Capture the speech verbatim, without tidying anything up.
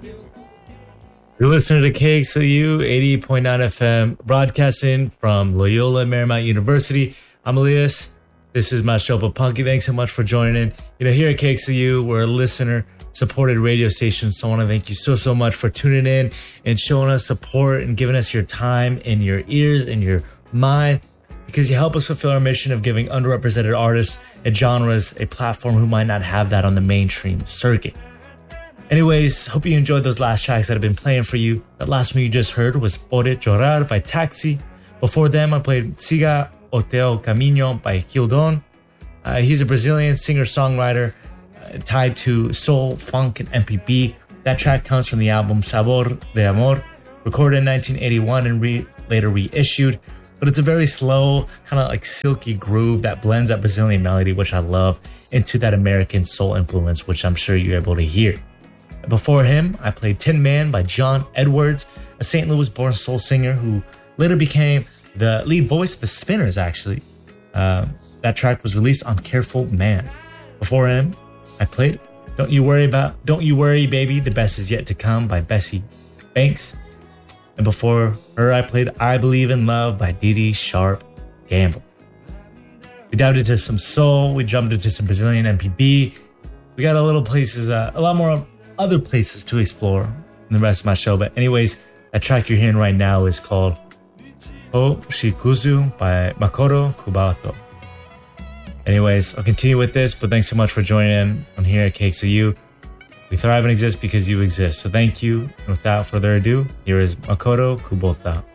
You're listening to K X L U eighty-eight point nine F M, broadcasting from Loyola Marymount University. I'm Elias. This is my show, but Punky. Thanks so much for joining in. You know, here at K X L U, we're a listener-supported radio station, so I want to thank you so, so much for tuning in and showing us support and giving us your time and your ears and your mind, because you help us fulfill our mission of giving underrepresented artists and genres a platform who might not have that on the mainstream circuit. Anyways, hope you enjoyed those last tracks that have been playing for you. That last one you just heard was Pode Chorar by Taxi. Before them, I played Siga o Teu Caminho by Hildon. Uh, he's a Brazilian singer-songwriter uh, tied to soul, funk, and M P B. That track comes from the album Sabor de Amor, recorded in nineteen eighty-one and re- later reissued. But it's a very slow, kind of like silky groove that blends that Brazilian melody, which I love, into that American soul influence, which I'm sure you're able to hear. Before him, I played Tin Man by John Edwards, a Saint Louis-born soul singer who later became the lead voice of the Spinners, actually. Uh, that track was released on Careful Man. Before him, I played Don't You Worry About, Don't You Worry Baby, The Best Is Yet to Come by Bessie Banks. And before her, I played I Believe in Love by Dee Dee Sharp Gamble. We dived into some soul, we jumped into some Brazilian M P B. We got a little places, uh, a lot more other places to explore in the rest of my show. But anyways, that track you're hearing right now is called O Shikuzu by Makoto Kubato. Anyways, I'll continue with this, but thanks so much for joining in on here at K X L U. We thrive and exist because you exist. So thank you. And without further ado, here is Makoto Kubota.